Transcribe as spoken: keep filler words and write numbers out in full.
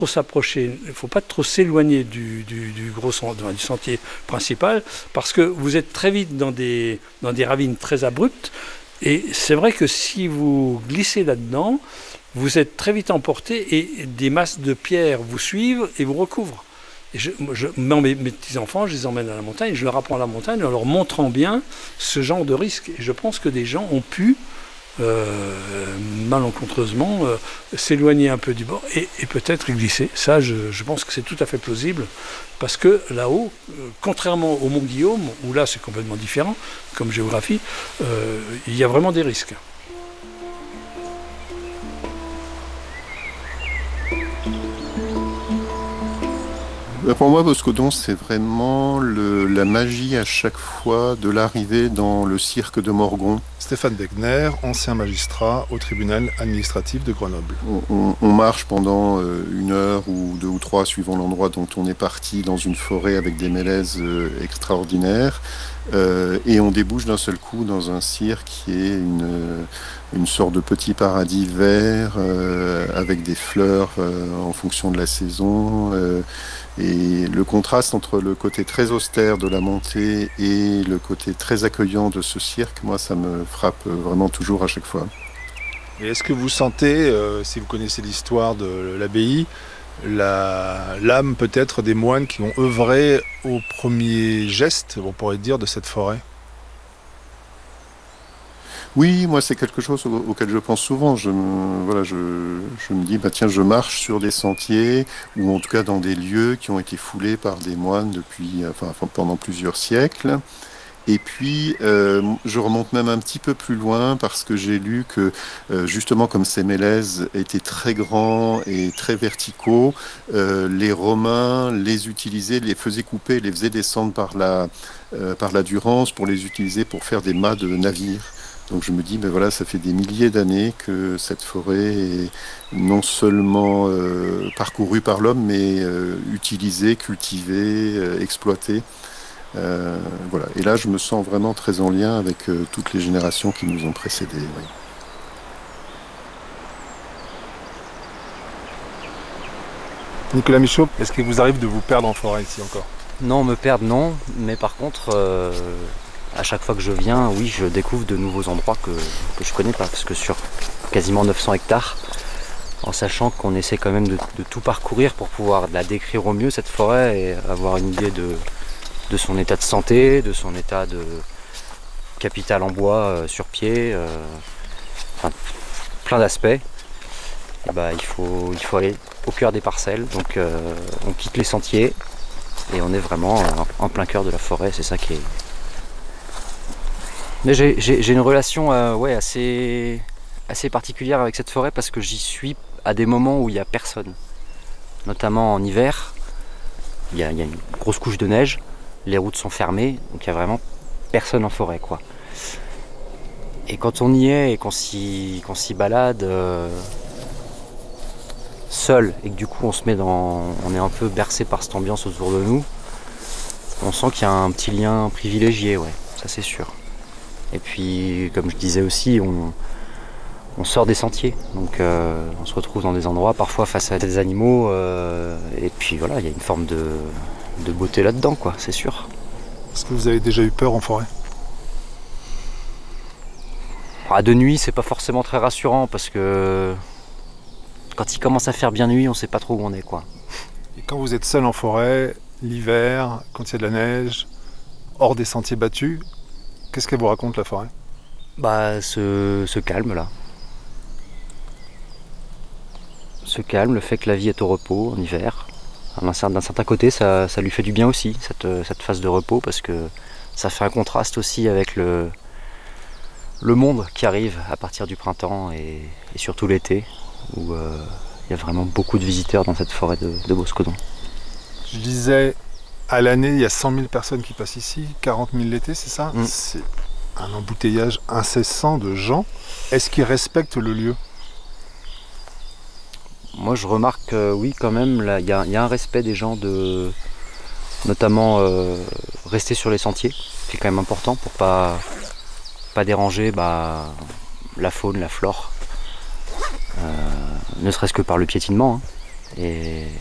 Faut s'approcher, il ne faut pas trop s'éloigner du, du, du gros du sentier principal parce que vous êtes très vite dans des, dans des ravines très abruptes et c'est vrai que si vous glissez là-dedans, vous êtes très vite emporté et des masses de pierres vous suivent et vous recouvrent. Et je, je, mes, mes petits-enfants, je les emmène à la montagne, je leur apprends la montagne en leur montrant bien ce genre de risque. Et je pense que des gens ont pu Euh, malencontreusement euh, s'éloigner un peu du bord et, et peut-être y glisser. Ça, je, je pense que c'est tout à fait plausible parce que là-haut, euh, contrairement au Mont Guillaume, où là c'est complètement différent comme géographie, euh, il y a vraiment des risques. Pour moi, Boscodon, c'est vraiment le, la magie à chaque fois de l'arrivée dans le cirque de Morgon. Stéphane Wegner, ancien magistrat au tribunal administratif de Grenoble. On, on, on marche pendant euh, une heure ou deux ou trois, suivant l'endroit dont on est parti, dans une forêt avec des mélèzes euh, extraordinaires. Euh, et on débouche d'un seul coup dans un cirque qui est une, une sorte de petit paradis vert euh, avec des fleurs euh, en fonction de la saison. Euh, et le contraste entre le côté très austère de la montée et le côté très accueillant de ce cirque, moi, ça me frappe vraiment toujours à chaque fois. Et est-ce que vous sentez, euh, si vous connaissez l'histoire de l'abbaye, La, l'âme peut-être des moines qui ont œuvré au premier geste, on pourrait dire, de cette forêt? Oui, moi c'est quelque chose auquel je pense souvent. Je me, voilà, je, je me dis, bah tiens, je marche sur des sentiers ou en tout cas dans des lieux qui ont été foulés par des moines depuis, enfin, pendant plusieurs siècles. Et puis, euh, je remonte même un petit peu plus loin parce que j'ai lu que, euh, justement, comme ces mélèzes étaient très grands et très verticaux, euh, les Romains les utilisaient, les faisaient couper, les faisaient descendre par la, euh, par la Durance pour les utiliser pour faire des mâts de navires. Donc je me dis, ben voilà, ça fait des milliers d'années que cette forêt est non seulement euh, parcourue par l'homme, mais euh, utilisée, cultivée, euh, exploitée. Euh, voilà. Et là, je me sens vraiment très en lien avec euh, toutes les générations qui nous ont précédés. Oui. Nicolas Michaud, est-ce qu'il vous arrive de vous perdre en forêt ici encore? Non, me perdre non, mais par contre, euh, à chaque fois que je viens, oui, je découvre de nouveaux endroits que, que je connais pas, parce que sur quasiment neuf cents hectares, en sachant qu'on essaie quand même de, de tout parcourir pour pouvoir la décrire au mieux, cette forêt, et avoir une idée de, de son état de santé, de son état de capital en bois euh, sur pied, euh, enfin, plein d'aspects. Et bah, il faut, il faut aller au cœur des parcelles, donc euh, on quitte les sentiers et on est vraiment en, en plein cœur de la forêt, c'est ça qui est... Mais j'ai, j'ai, j'ai une relation euh, ouais, assez, assez particulière avec cette forêt parce que j'y suis à des moments où il n'y a personne, notamment en hiver, il y a, il y a une grosse couche de neige, les routes sont fermées, donc il n'y a vraiment personne en forêt, quoi. Et quand on y est et qu'on s'y, qu'on s'y balade euh, seul et que du coup on se met dans, on est un peu bercé par cette ambiance autour de nous, on sent qu'il y a un petit lien privilégié, ouais, ça c'est sûr. Et puis comme je disais aussi, on, on sort des sentiers, donc euh, on se retrouve dans des endroits parfois face à des animaux, euh, et puis voilà, il y a une forme de, de beauté là-dedans, quoi, c'est sûr. Est-ce que vous avez déjà eu peur en forêt? Ah, de nuit, c'est pas forcément très rassurant parce que quand il commence à faire bien nuit, on sait pas trop où on est, quoi. Et quand vous êtes seul en forêt, l'hiver, quand il y a de la neige, hors des sentiers battus, qu'est-ce qu'elle vous raconte la forêt? Bah, ce, ce calme là. Ce calme, le fait que la vie est au repos en hiver. D'un certain côté, ça, ça lui fait du bien aussi, cette, cette phase de repos, parce que ça fait un contraste aussi avec le, le monde qui arrive à partir du printemps et, et surtout l'été, où euh, il y a vraiment beaucoup de visiteurs dans cette forêt de, de Boscodon. Je disais, à l'année, il y a cent mille personnes qui passent ici, quarante mille l'été, c'est ça? Mm. C'est un embouteillage incessant de gens. Est-ce qu'ils respectent le lieu? Moi je remarque euh, oui quand même, il y, y a un respect des gens de notamment euh, rester sur les sentiers, qui est quand même important pour pas, pas déranger bah, la faune, la flore, euh, ne serait-ce que par le piétinement, hein. Et